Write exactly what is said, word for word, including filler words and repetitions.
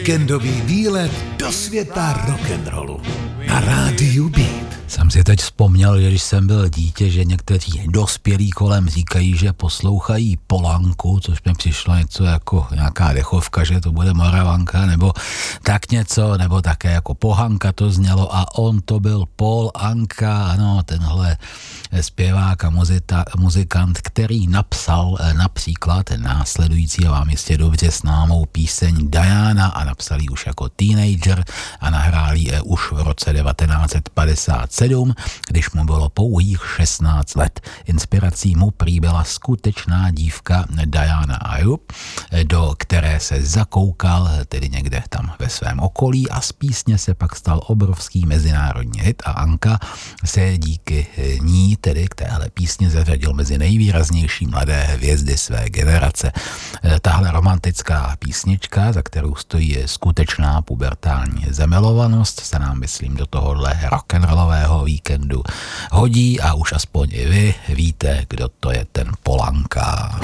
Víkendový výlet do světa rock'n'rollu na rádiu Beat. Jsem si teď vzpomněl, že když jsem byl dítě, že někteří dospělí kolem říkají, že poslouchají Polanku, což mi přišlo něco jako nějaká dechovka, že to bude Moravanka, nebo tak něco, nebo také jako Pohanka to znělo a on to byl Paul Anka, ano, tenhle zpěvák a muzita, muzikant, který napsal například následující a vám jistě dobře známou píseň Diana a napsal ji už jako teenager a nahrál ji už v roce devatenáct set padesát sedm, když mu bylo pouhých šestnáct let. Inspirací mu prý byla skutečná dívka Diana Ayub, do které se zakoukal tedy někde tam ve svém okolí a z písně se pak stal obrovský mezinárodní hit a Anka se díky ní, tedy k téhle písni, zařadil mezi nejvýraznější mladé hvězdy své generace. Tahle romantická písnička, za kterou stojí skutečná pubertální zamilovanost, se nám, myslím, do tohohle rock'n'rollového víkendu hodí a už aspoň i vy víte, kdo to je ten Polanka.